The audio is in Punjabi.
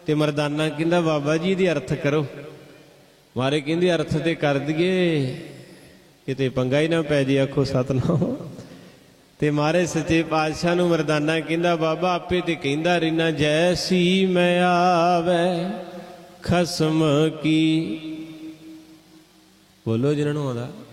ਤੇ ਮਰਦਾਨਾ ਕਹਿੰਦਾ ਬਾਬਾ ਜੀ ਇਹਦੇ ਅਰਥ ਕਰੋ। ਮਾਰੇ ਕਹਿੰਦੇ ਅਰਥ ਤੇ ਕਰ ਦਈਏ, ਕਿਤੇ ਪੰਗਾ ਹੀ ਨਾ ਪੈ ਜੇ, ਆਖੋ ਸਤਿਨਾਮ। ਤੇ ਮਾਰੇ ਸੱਚੇ ਪਾਤਸ਼ਾਹ ਨੂੰ ਮਰਦਾਨਾ ਕਹਿੰਦਾ ਬਾਬਾ ਆਪੇ ਤੇ ਕਹਿੰਦਾ ਰਹਿਣਾ, ਜੈਸੀ ਮੈਂ ਆਵੇ ਖਸਮ ਕੀ। ਬੋਲੋ ਜਿਹਨਾਂ ਨੂੰ ਆਉਂਦਾ।